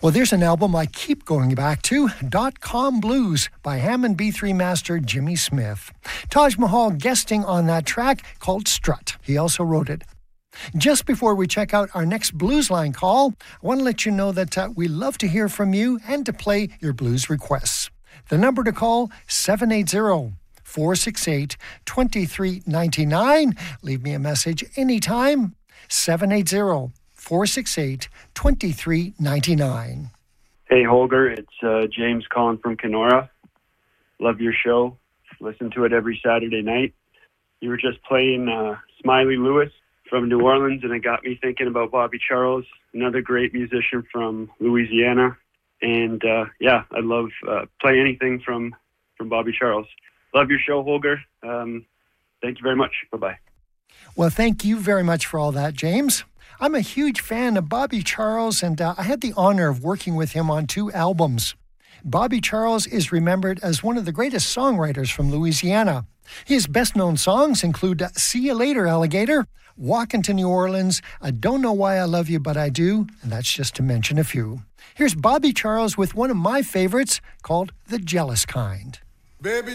Well, there's an album I keep going back to, .com Blues by Hammond B3 master Jimmy Smith. Taj Mahal guesting on that track called Strut. He also wrote it. Just before we check out our next Blues Line call, I want to let you know that we love to hear from you and to play your blues requests. The number to call, 780-468-2399. Leave me a message anytime, 780-468-2399. Hey, Holger, it's James calling from Kenora. Love your show. Listen to it every Saturday night. You were just playing Smiley Lewis from New Orleans, and it got me thinking about Bobby Charles, another great musician from Louisiana. And I love play anything from Bobby Charles. Love your show, Holger. Thank you very much. Bye-bye. Well, thank you very much for all that, James. I'm a huge fan of Bobby Charles, and I had the honor of working with him on 2 albums. Bobby Charles is remembered as one of the greatest songwriters from Louisiana. His best-known songs include See You Later, Alligator, Walkin' to New Orleans, I Don't Know Why I Love You, But I Do, and that's just to mention a few. Here's Bobby Charles with one of my favorites called The Jealous Kind. Baby